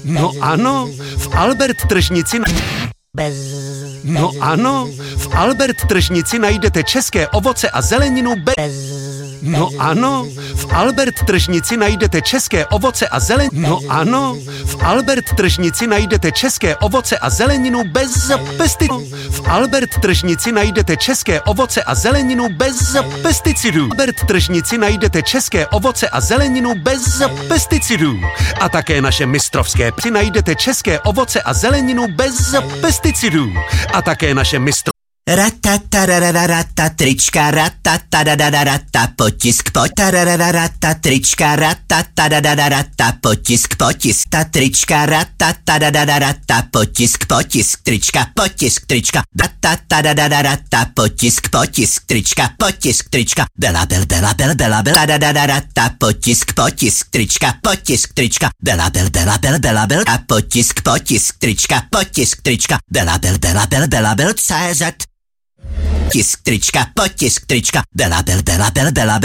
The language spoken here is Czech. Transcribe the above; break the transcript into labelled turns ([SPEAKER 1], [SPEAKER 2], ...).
[SPEAKER 1] No ano, v Albert Tržnici... No ano, v Albert Tržnici najdete české ovoce a zeleninu No ano, v Albert Tržnici najdete české ovoce a zeleninu. No ano, v Albert Tržnici najdete české ovoce a zeleninu bez pesticidů. V Albert Tržnici najdete české ovoce a zeleninu bez pesticidů. V Albert Tržnici najdete české ovoce a zeleninu bez pesticidů. A také naše mistrovské najdete české ovoce a zeleninu bez pesticidů. A také naše
[SPEAKER 2] Ratatarararata trička, ratatarararata potisk, potarararata trička, ratatarararata potisk, potisk, ta trička, ratatarararata potisk, potisk, trička, ratatarararata potisk, potisk, trička, bela, tarararata potisk, trička, bela, a potisk, trička, bela, CZ. Tisk trička, potisk trička, bela,